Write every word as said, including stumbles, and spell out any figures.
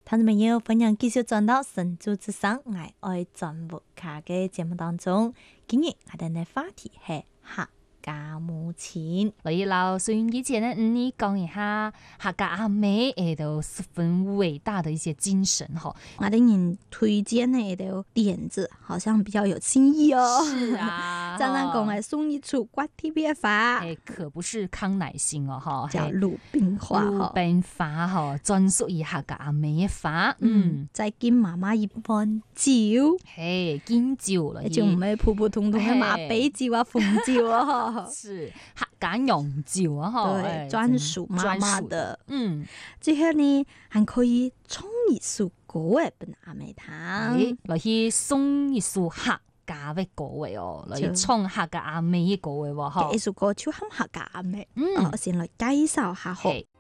聽眾朋友，歡迎繼續轉到神州之聲愛愛轉播卡嘅節目當中。今日我哋嘅話題係客家母親。 所以老師以前呢，嗯，你講一下客家阿妹誒，都十分偉大的一些精神哈。 我哋人推薦呢個點子，好像比較有新意哦。 是啊， 張南講係送一出刮貼嘅花， 誒，可不是康乃馨哦，哈， 叫魯冰花， 魯冰花哈，專屬於客家阿妹嘅花。嗯， 再敬媽媽一碗酒， 嘿，敬酒了， 就唔係普普通通嘅馬杯酒啊、鳳酒啊。 是客家洋酒啊，哈， 對，專屬媽媽的。 嗯， 之後呢，還可以唱一首歌誒，俾阿妹聽， 來去送一首客家嘅歌喎哦，來去唱客家阿妹嘅歌喎，哈， 一首歌就喊客家阿妹。 嗯， 我先來介紹下好。